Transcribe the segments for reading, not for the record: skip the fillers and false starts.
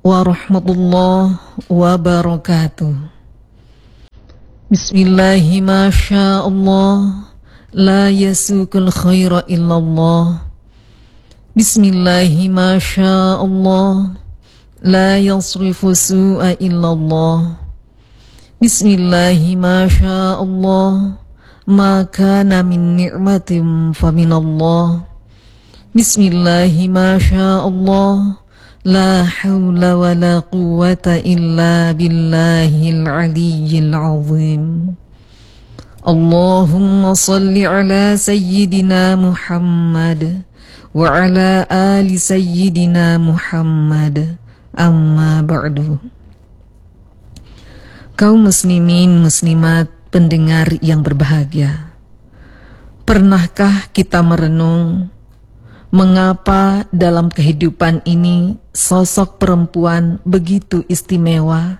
warahmatullahi wabarakatuh. Bismillahi masyaallah, la yasukul khaira illallah. Bismillahi masyaallah, la yasrifu su'a illallah. Bismillahi masyaallah, ma kana min ni'matin faminallah. Bismillahi masyaallah, la hawla wa la quwwata illa billahil aliyyil azim. Allahumma salli ala sayyidina Muhammad wa ala ali sayyidina Muhammad, amma ba'du. Kaum muslimin muslimat pendengar yang berbahagia, pernahkah kita merenung mengapa dalam kehidupan ini sosok perempuan begitu istimewa?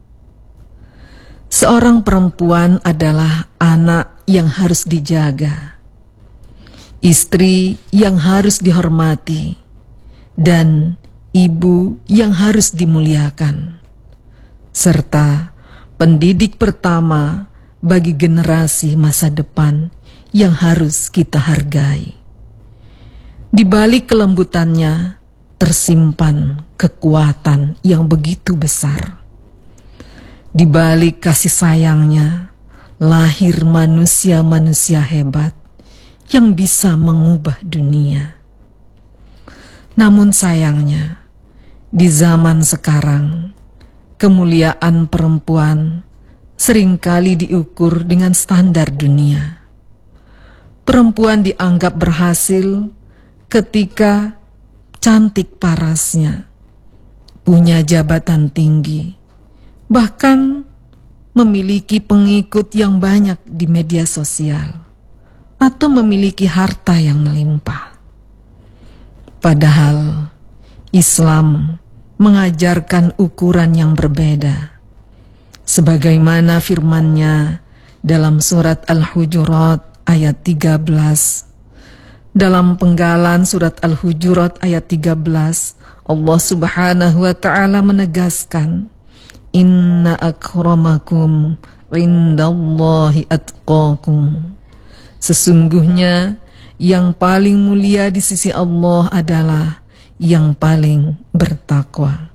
Seorang perempuan adalah anak yang harus dijaga, istri yang harus dihormati, dan ibu yang harus dimuliakan, serta pendidik pertama bagi generasi masa depan yang harus kita hargai. Di balik kelembutannya tersimpan kekuatan yang begitu besar. Di balik kasih sayangnya lahir manusia-manusia hebat yang bisa mengubah dunia. Namun sayangnya, di zaman sekarang, kemuliaan perempuan seringkali diukur dengan standar dunia. Perempuan dianggap berhasil ketika cantik parasnya, punya jabatan tinggi, bahkan memiliki pengikut yang banyak di media sosial, atau memiliki harta yang melimpah. Padahal Islam mengajarkan ukuran yang berbeda, sebagaimana firman-Nya dalam surat Al-Hujurat ayat 13. Dalam penggalan surat Al-Hujurat ayat 13, Allah Subhanahu wa ta'ala menegaskan, Inna akramakum indallahi atqakum. Sesungguhnya yang paling mulia di sisi Allah adalah yang paling bertakwa.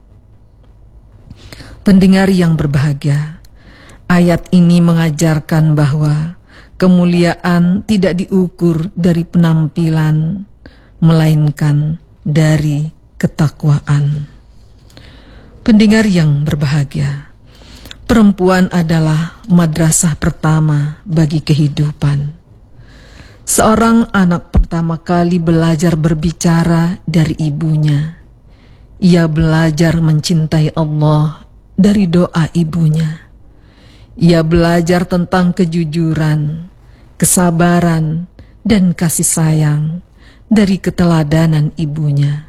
Pendengar yang berbahagia, ayat ini mengajarkan bahwa kemuliaan tidak diukur dari penampilan, melainkan dari ketakwaan. Pendengar yang berbahagia, perempuan adalah madrasah pertama bagi kehidupan. Seorang anak pertama kali belajar berbicara dari ibunya. Ia belajar mencintai Allah dari doa ibunya. Ia belajar tentang kejujuran, kesabaran, dan kasih sayang dari keteladanan ibunya.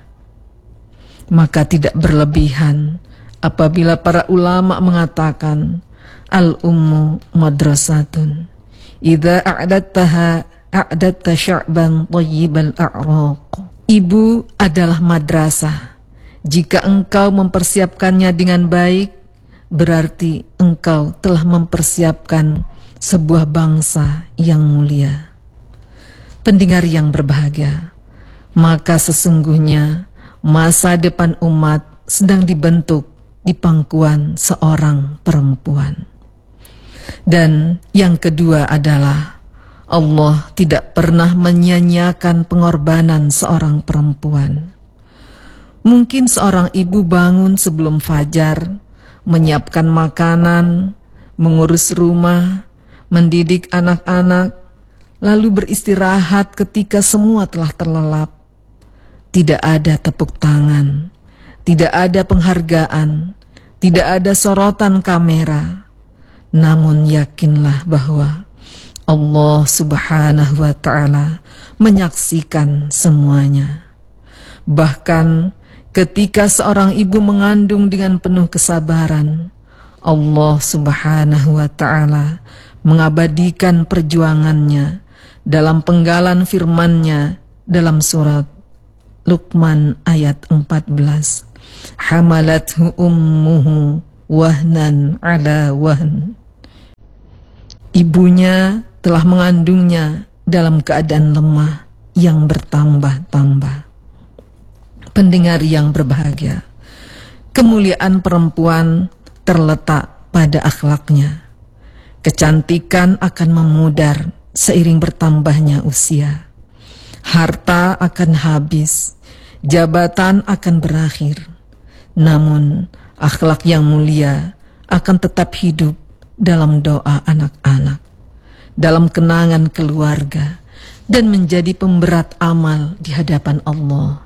Maka tidak berlebihan apabila para ulama mengatakan, al-ummu madrasatun, idza a'dadtaha a'dadta sya'ban thayyibal a'raq. Ibu adalah madrasah. Jika engkau mempersiapkannya dengan baik, berarti engkau telah mempersiapkan sebuah bangsa yang mulia. Pendengar yang berbahagia, maka sesungguhnya masa depan umat sedang dibentuk di pangkuan seorang perempuan. Dan yang kedua adalah Allah tidak pernah menyia-nyiakan pengorbanan seorang perempuan. Mungkin seorang ibu bangun sebelum fajar, menyiapkan makanan, mengurus rumah, mendidik anak-anak, lalu beristirahat ketika semua telah terlelap. Tidak ada tepuk tangan, tidak ada penghargaan, tidak ada sorotan kamera. Namun yakinlah bahwa Allah Subhanahu wa ta'ala menyaksikan semuanya. Bahkan ketika seorang ibu mengandung dengan penuh kesabaran, Allah Subhanahu wa ta'ala mengabadikan perjuangannya dalam penggalan firman-Nya dalam surat Luqman ayat 14. hamalathu ummuhu wahnan ala wahn. Ibunya telah mengandungnya dalam keadaan lemah yang bertambah-tambah. Pendengar yang berbahagia, kemuliaan perempuan terletak pada akhlaknya. Kecantikan akan memudar seiring bertambahnya usia. Harta akan habis, jabatan akan berakhir. Namun, akhlak yang mulia akan tetap hidup dalam doa anak-anak, dalam kenangan keluarga, dan menjadi pemberat amal di hadapan Allah.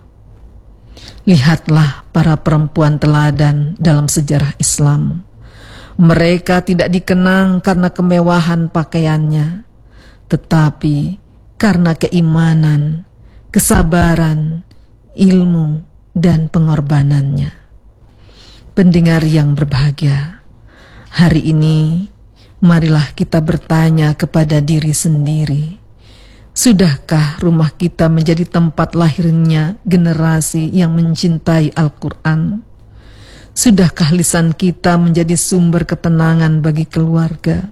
Lihatlah para perempuan teladan dalam sejarah Islam. Mereka tidak dikenang karena kemewahan pakaiannya, tetapi karena keimanan, kesabaran, ilmu, dan pengorbanannya. Pendengar yang berbahagia, hari ini marilah kita bertanya kepada diri sendiri, sudahkah rumah kita menjadi tempat lahirnya generasi yang mencintai Al-Quran? Sudahkah lisan kita menjadi sumber ketenangan bagi keluarga?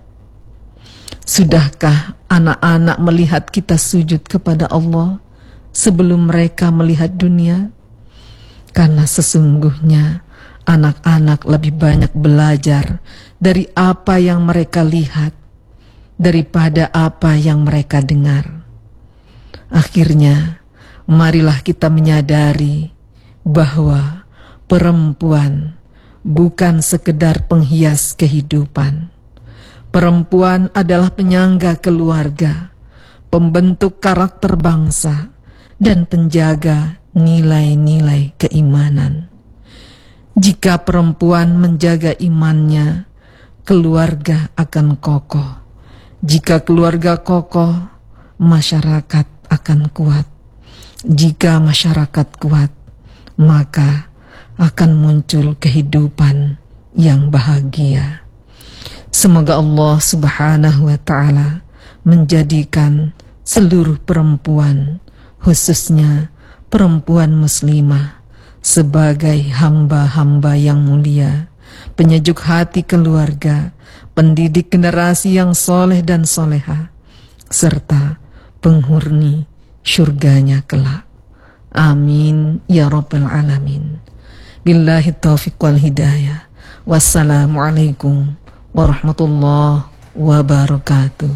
Sudahkah anak-anak melihat kita sujud kepada Allah sebelum mereka melihat dunia? Karena sesungguhnya anak-anak lebih banyak belajar dari apa yang mereka lihat daripada apa yang mereka dengar. Akhirnya, marilah kita menyadari bahwa perempuan bukan sekedar penghias kehidupan. Perempuan adalah penyangga keluarga, pembentuk karakter bangsa, dan penjaga nilai-nilai keimanan. Jika perempuan menjaga imannya, keluarga akan kokoh. Jika keluarga kokoh, masyarakat akan kuat. Jika masyarakat kuat, maka akan muncul kehidupan yang bahagia. Semoga Allah Subhanahu wa Ta'ala menjadikan seluruh perempuan, khususnya perempuan muslimah, sebagai hamba-hamba yang mulia, penyejuk hati keluarga, pendidik generasi yang soleh dan soleha, serta penghuni syurganya kelak. Amin ya rabbal alamin. Billahi taufiq wal hidayah. Wassalamualaikum warahmatullahi wabarakatuh.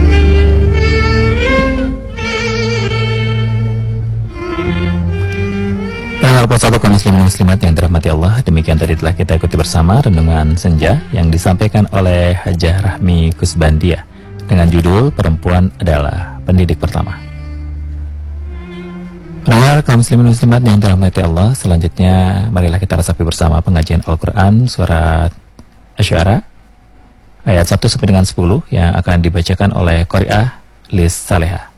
Sahabat kaum muslimin muslimat yang dirahmati Allah, demikian tadi telah kita ikuti bersama renungan senja yang disampaikan oleh Hajah Rahmi Kusbandia dengan judul Perempuan Adalah Pendidik Pertama. Pendengar kaum muslimin muslimat yang dirahmati Allah, selanjutnya marilah kita resapi bersama pengajian Al-Quran surat Asy-Syu'ara ayat 1 sampai dengan 10 yang akan dibacakan oleh Qari'ah Lis Salehah.